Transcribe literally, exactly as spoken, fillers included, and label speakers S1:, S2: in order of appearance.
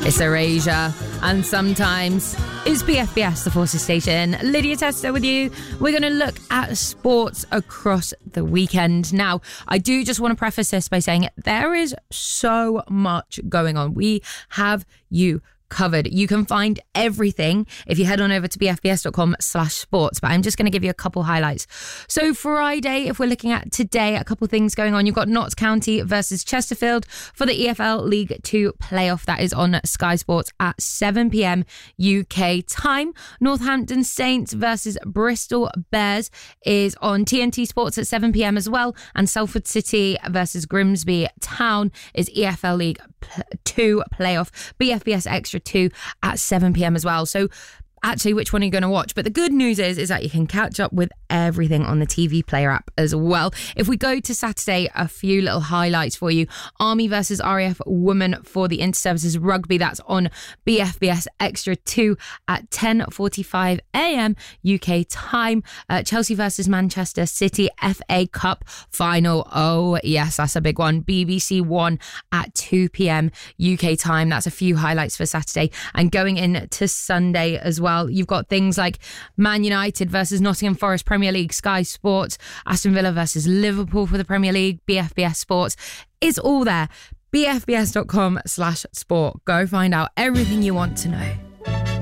S1: It's Erasure, and sometimes it's B F B S, the Forces Station. Lydia Tester with you. We're going to look at sports across the weekend. Now, I do just want to preface this by saying there is so much going on. We have you covered. You can find everything if you head on over to bfbs.com slash sports, but I'm just going to give you a couple highlights. So Friday, if we're looking at today, a couple things going on. You've got Notts County versus Chesterfield for the E F L League Two playoff. That is on Sky Sports at seven p.m. U K time. Northampton Saints versus Bristol Bears is on T N T Sports at seven p.m. as well. And Salford City versus Grimsby Town is E F L League Two playoff. B F B S Extra two at seven p.m. as well. So actually, which one are you going to watch? But the good news is, is that you can catch up with everything on the T V Player app as well. If we go to Saturday, a few little highlights for you. Army versus R A F Women for the Inter-Services Rugby. That's on B F B S Extra two at ten forty-five a.m. U K time. Uh, Chelsea versus Manchester City F A Cup final. Oh, yes, that's a big one. B B C One at two p.m. U K time. That's a few highlights for Saturday. And going into Sunday as well. Well, you've got things like Man United versus Nottingham Forest Premier League, Sky Sports, Aston Villa versus Liverpool for the Premier League, B F B S Sports. It's all there. bfbs.com slash sport. Go find out everything you want to know.